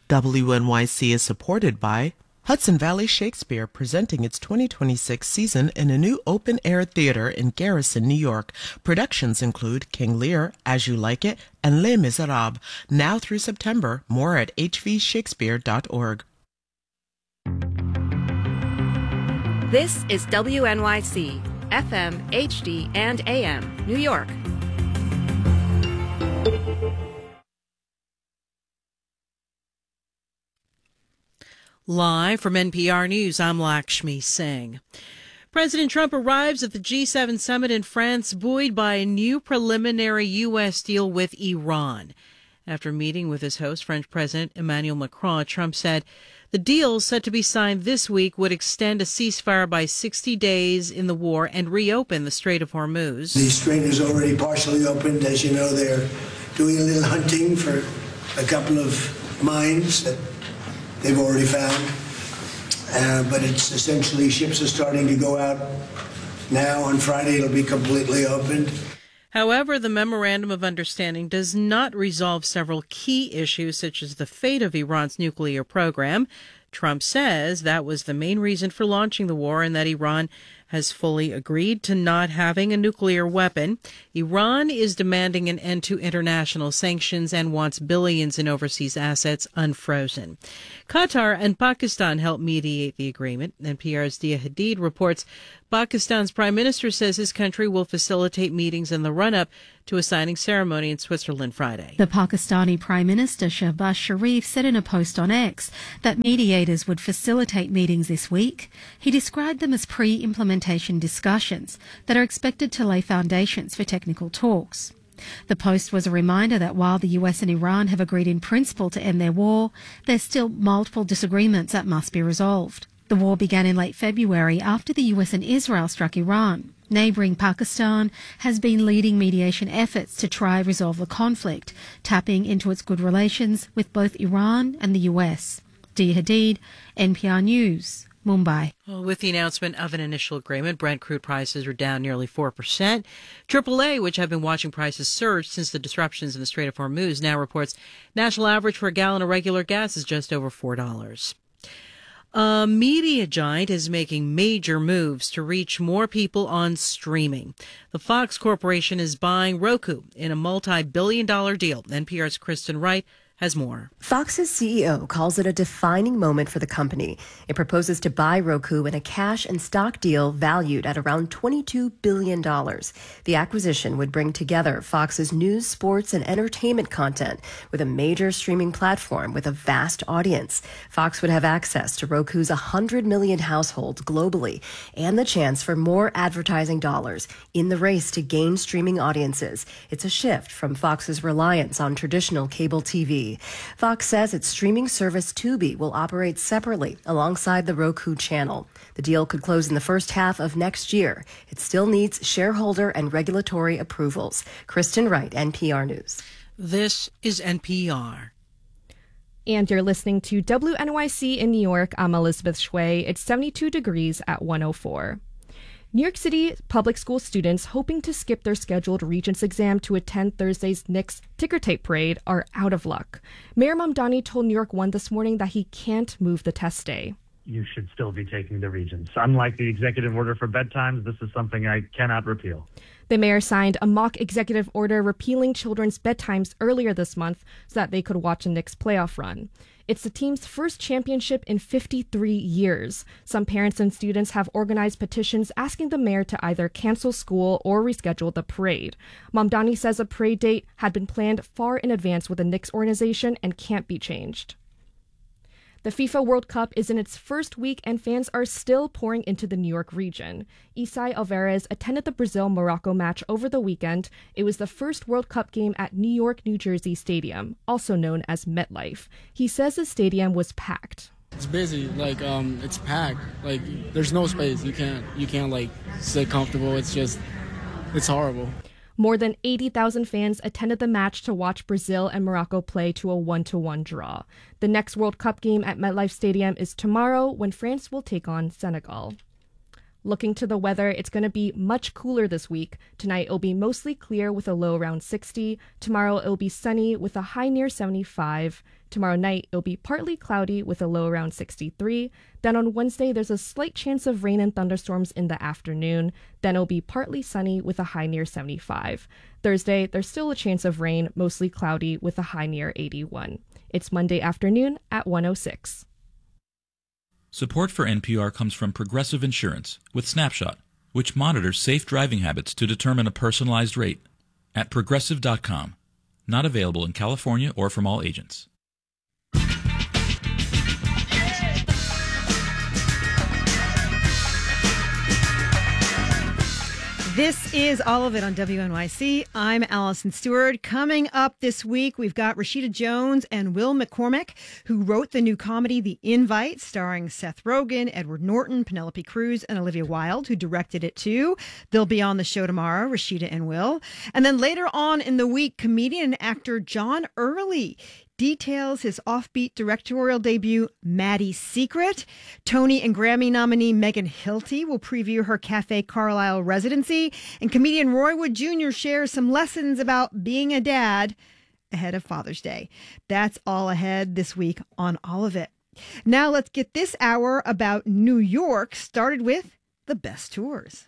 WNYC is supported by Hudson Valley Shakespeare, presenting its 2026 season in a new open-air theater in Garrison, New York. Productions include King Lear, As You Like It, and Les Miserables. Now through September. More at hvshakespeare.org. This is WNYC, FM, HD, and AM, New York. Live from NPR News, I'm Lakshmi Singh. President Trump arrives at the G7 summit in France, buoyed by a new preliminary U.S. deal with Iran. After meeting with his host, French President Emmanuel Macron, Trump said the deal set to be signed this week would extend a ceasefire by 60 days in the war and reopen the Strait of Hormuz. The strait is already partially opened. As you know, they're doing a little hunting for a couple of mines that they've already found, but it's essentially ships are starting to go out now. On Friday, it'll be completely opened. However, the Memorandum of Understanding does not resolve several key issues, such as the fate of Iran's nuclear program. Trump says that was the main reason for launching the war and that Iran has fully agreed to not having a nuclear weapon. Iran is demanding an end to international sanctions and wants billions in overseas assets unfrozen. Qatar and Pakistan helped mediate the agreement. NPR's Dia Hadid reports Pakistan's prime minister says his country will facilitate meetings in the run-up to a signing ceremony in Switzerland Friday. The Pakistani Prime Minister Shehbaz Sharif said in a post on X that mediators would facilitate meetings this week. He described them as pre-implementation discussions that are expected to lay foundations for technical talks. The post was a reminder that while the US and Iran have agreed in principle to end their war, there's still multiple disagreements that must be resolved. The war began in late February after the US and Israel struck Iran. Neighbouring Pakistan has been leading mediation efforts to try resolve the conflict, tapping into its good relations with both Iran and the US. Dia Hadid, NPR News, Mumbai. Well, with the announcement of an initial agreement, Brent crude prices are down nearly 4%. AAA, which have been watching prices surge since the disruptions in the Strait of Hormuz, now reports national average for a gallon of regular gas is just over $4. A media giant is making major moves to reach more people on streaming. The Fox Corporation is buying Roku in a multi-billion-dollar deal. NPR's Kristen Wright has more. Fox's CEO calls it a defining moment for the company. It proposes to buy Roku in a cash and stock deal valued at around $22 billion. The acquisition would bring together Fox's news, sports, and entertainment content with a major streaming platform with a vast audience. Fox would have access to Roku's 100 million households globally and the chance for more advertising dollars in the race to gain streaming audiences. It's a shift from Fox's reliance on traditional cable TV. Fox says its streaming service Tubi will operate separately alongside the Roku channel. The deal could close in the first half of next year. It still needs shareholder and regulatory approvals. Kristen Wright, NPR News. This is NPR. And you're listening to WNYC in New York. I'm Elizabeth Shui. It's 72 degrees at 104. New York City public school students hoping to skip their scheduled Regents exam to attend Thursday's Knicks ticker tape parade are out of luck. Mayor Mamdani told New York One this morning that he can't move the test day. You should still be taking the Regents. Unlike the executive order for bedtimes, this is something I cannot repeal. The mayor signed a mock executive order repealing children's bedtimes earlier this month so that they could watch a Knicks playoff run. It's the team's first championship in 53 years. Some parents and students have organized petitions asking the mayor to either cancel school or reschedule the parade. Mamdani says a parade date had been planned far in advance with the Knicks organization and can't be changed. The FIFA World Cup is in its first week and fans are still pouring into the New York region. Isai Alvarez attended the Brazil-Morocco match over the weekend. It was the first World Cup game at New York, New Jersey Stadium, also known as MetLife. He says the stadium was packed. It's busy, it's packed. There's no space. You can't sit comfortable. It's horrible. More than 80,000 fans attended the match to watch Brazil and Morocco play to a 1-1 draw. The next World Cup game at MetLife Stadium is tomorrow when France will take on Senegal. Looking to the weather, it's going to be much cooler this week. Tonight, it'll be mostly clear with a low around 60. Tomorrow, it'll be sunny with a high near 75. Tomorrow night, it'll be partly cloudy with a low around 63. Then on Wednesday, there's a slight chance of rain and thunderstorms in the afternoon. Then it'll be partly sunny with a high near 75. Thursday, there's still a chance of rain, mostly cloudy with a high near 81. It's Monday afternoon at 1:06. Support for NPR comes from Progressive Insurance with Snapshot, which monitors safe driving habits to determine a personalized rate at Progressive.com. Not available in California or from all agents. This is All of It on WNYC. I'm Allison Stewart. Coming up this week, we've got Rashida Jones and Will McCormick, who wrote the new comedy The Invite, starring Seth Rogen, Edward Norton, Penelope Cruz, and Olivia Wilde, who directed it too. They'll be on the show tomorrow, Rashida and Will. And then later on in the week, comedian and actor John Early details his offbeat directorial debut, Maddie's Secret. Tony and Grammy nominee Megan Hilty will preview her Cafe Carlisle residency. And comedian Roy Wood Jr. shares some lessons about being a dad ahead of Father's Day. That's all ahead this week on All of It. Now let's get this hour about New York started with the best tours.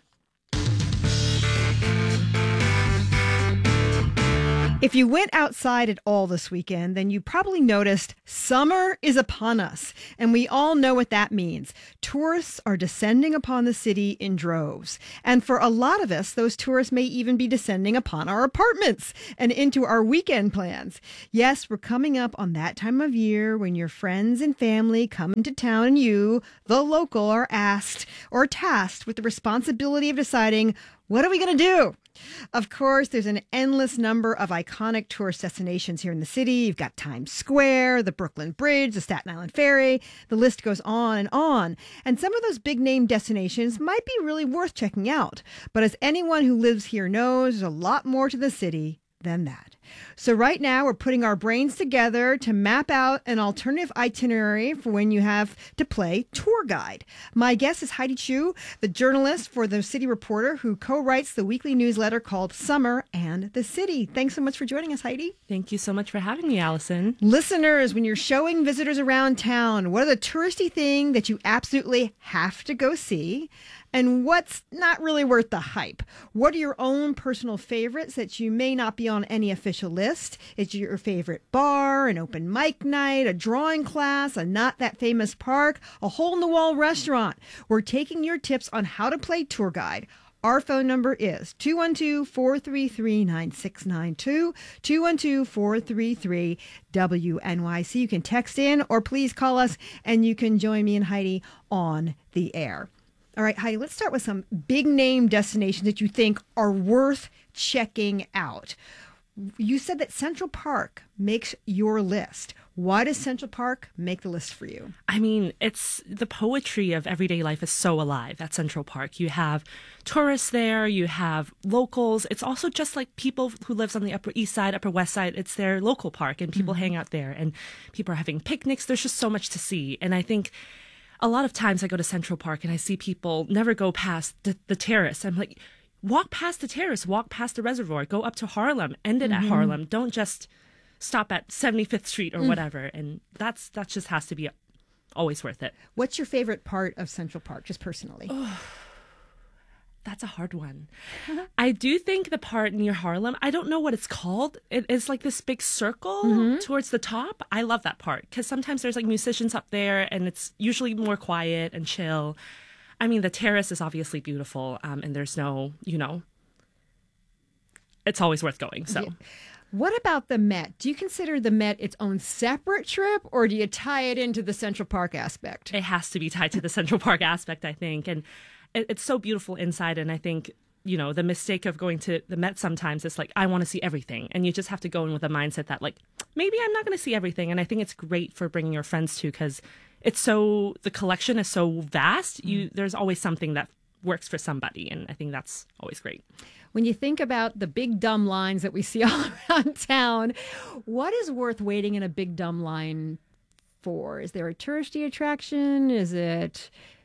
If you went outside at all this weekend, then you probably noticed summer is upon us, and we all know what that means. Tourists are descending upon the city in droves. And for a lot of us, those tourists may even be descending upon our apartments and into our weekend plans. Yes, we're coming up on that time of year when your friends and family come into town and you, the local, are asked or tasked with the responsibility of deciding, what are we going to do? Of course, there's an endless number of iconic tourist destinations here in the city. You've got Times Square, the Brooklyn Bridge, the Staten Island Ferry. The list goes on and on. And some of those big name destinations might be really worth checking out. But as anyone who lives here knows, there's a lot more to the city than that. So right now we're putting our brains together to map out an alternative itinerary for when you have to play tour guide. My guest is Heidi Chu, the journalist for the City Reporter who co-writes the weekly newsletter called Summer and the City. Thanks so much for joining us, Heidi. Thank you so much for having me, Allison. Listeners, when you're showing visitors around town, what are the touristy things that you absolutely have to go see? And what's not really worth the hype? What are your own personal favorites that you may not be on any official list? Is your favorite bar, an open mic night, a drawing class, a not that famous park, a hole-in-the-wall restaurant? We're taking your tips on how to play tour guide. Our phone number is 212-433-9692, 212-433-WNYC. You can text in or please call us and you can join me and Heidi on the air. All right, Heidi, let's start with some big name destinations that you think are worth checking out. You said that Central Park makes your list. Why does Central Park make the list for you? I mean, it's the poetry of everyday life is so alive at Central Park. You have tourists there, you have locals. It's also just like people who lives on the Upper East Side, Upper West Side. It's their local park and people hang out there and people are having picnics. There's just so much to see. And I think a lot of times I go to Central Park and I see people never go past the terrace. I'm like, walk past the terrace, walk past the reservoir, go up to Harlem, end it at Harlem. Don't just stop at 75th Street or whatever. And that just has to be always worth it. What's your favorite part of Central Park, just personally? That's a hard one. I do think the part near Harlem, I don't know what it's called. It's like this big circle towards the top. I love that part because sometimes there's like musicians up there and it's usually more quiet and chill. I mean, the terrace is obviously beautiful and there's no, it's always worth going. So. Yeah. What about the Met? Do you consider the Met its own separate trip or do you tie it into the Central Park aspect? It has to be tied to the Central Park aspect, I think. And it's so beautiful inside. And I think, the mistake of going to the Met sometimes is like, I want to see everything. And you just have to go in with a mindset that like, maybe I'm not going to see everything. And I think it's great for bringing your friends too, because the collection is so vast. There's always something that works for somebody. And I think that's always great. When you think about the big dumb lines that we see all around town, what is worth waiting in a big dumb line for? Is there a touristy attraction? Is it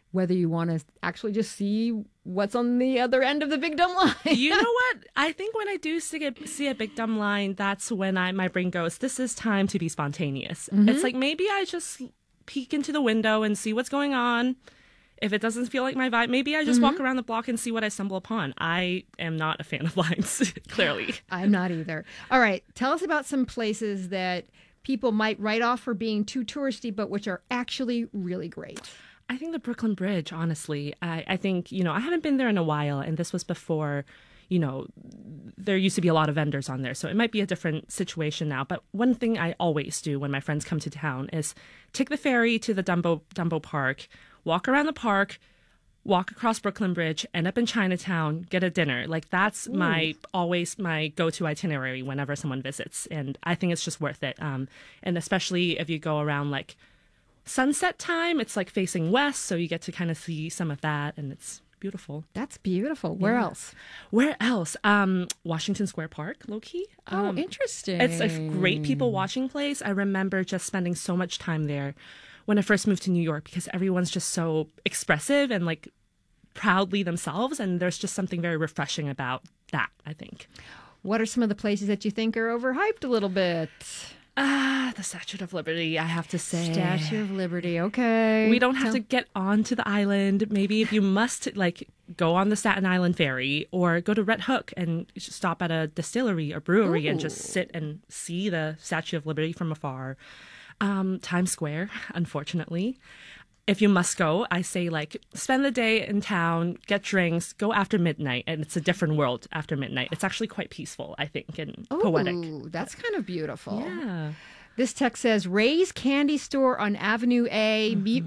whether you want to actually just see what's on the other end of the big dumb line. You know what? I think when I do see a big dumb line, that's when my brain goes, this is time to be spontaneous. Mm-hmm. It's like maybe I just peek into the window and see what's going on. If it doesn't feel like my vibe, maybe I just walk around the block and see what I stumble upon. I am not a fan of lines, clearly. I'm not either. All right. Tell us about some places that people might write off for being too touristy, but which are actually really great. I think the Brooklyn Bridge, honestly. I think, I haven't been there in a while, and this was before, there used to be a lot of vendors on there. So it might be a different situation now. But one thing I always do when my friends come to town is take the ferry to the Dumbo Park, walk around the park, walk across Brooklyn Bridge, end up in Chinatown, get a dinner. Like that's always my go-to itinerary whenever someone visits. And I think it's just worth it. And especially if you go around like sunset time, it's like facing west. So you get to kind of see some of that. And it's beautiful. That's beautiful. Where else? Where else? Washington Square Park, low-key. Interesting. It's a great people watching place. I remember just spending so much time there when I first moved to New York because everyone's just so expressive and like proudly themselves. And there's just something very refreshing about that, I think. What are some of the places that you think are overhyped a little bit? The Statue of Liberty, I have to say. Statue of Liberty, okay. We don't have to get onto the island. Maybe if you must, like, go on the Staten Island ferry or go to Red Hook and stop at a distillery or brewery and just sit and see the Statue of Liberty from afar. Times Square, unfortunately. If you must go, I say, like, spend the day in town, get drinks, go after midnight, and it's a different world after midnight. It's actually quite peaceful, I think, and poetic. That's kind of beautiful. Yeah. This text says, Ray's Candy Store on Avenue A. Meet